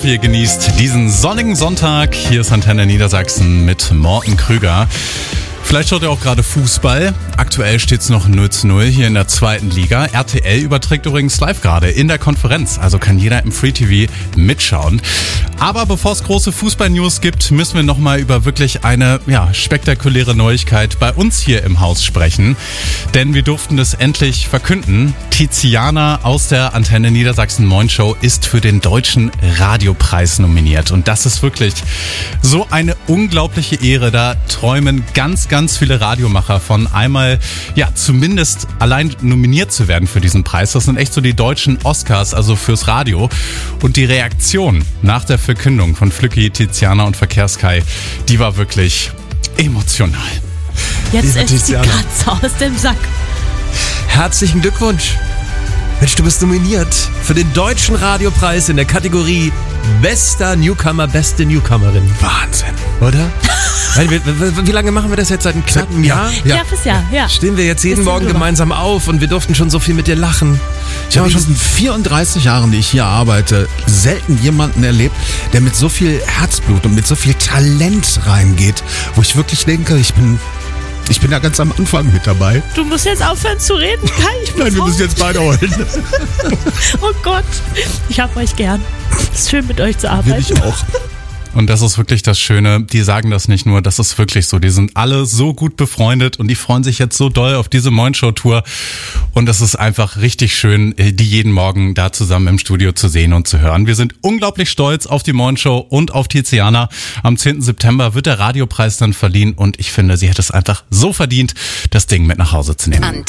hoffe, ihr genießt diesen sonnigen Sonntag. Hier ist Antenne Niedersachsen mit Morten Krüger. Vielleicht schaut ihr auch gerade Fußball. Aktuell steht es noch 0:0 hier in der 2. Liga. RTL überträgt übrigens live gerade in der Konferenz. Also kann jeder im Free TV mitschauen. Aber bevor es große Fußball-News gibt, müssen wir nochmal über wirklich eine spektakuläre Neuigkeit bei uns hier im Haus sprechen. Denn wir durften es endlich verkünden. Tiziana aus der Antenne Niedersachsen Moin Show ist für den Deutschen Radiopreis nominiert. Und das ist wirklich so eine unglaubliche Ehre. Da träumen ganz viele Radiomacher von einmal, zumindest allein nominiert zu werden für diesen Preis. Das sind echt so die deutschen Oscars, also fürs Radio. Und die Reaktion nach der Verkündung von Flücki, Tiziana und Verkehrskai, die war wirklich emotional. Jetzt ist die Katze aus dem Sack. Herzlichen Glückwunsch. Mensch, du bist nominiert für den Deutschen Radiopreis in der Kategorie Bester Newcomer, beste Newcomerin. Wahnsinn. Oder? Wie lange machen wir das jetzt? Seit einem knappen Jahr? Ja, fürs Jahr, ja. Stehen wir jetzt jeden Morgen gemeinsam auf und wir durften schon so viel mit dir lachen. Ich habe schon in 34 Jahren, die ich hier arbeite, selten jemanden erlebt, der mit so viel Herzblut und mit so viel Talent reingeht, wo ich wirklich denke, ich bin ja ganz am Anfang mit dabei. Du musst jetzt aufhören zu reden, Kai. Nein, wir müssen jetzt beide heulen. Oh Gott, ich hab euch gern. Es ist schön, mit euch zu arbeiten. Will ich auch. Und das ist wirklich das Schöne, die sagen das nicht nur, das ist wirklich so. Die sind alle so gut befreundet und die freuen sich jetzt so doll auf diese Moin-Show-Tour. Und es ist einfach richtig schön, die jeden Morgen da zusammen im Studio zu sehen und zu hören. Wir sind unglaublich stolz auf die Moin-Show und auf Tiziana. Am 10. September wird der Radiopreis dann verliehen und ich finde, sie hätte es einfach so verdient, das Ding mit nach Hause zu nehmen.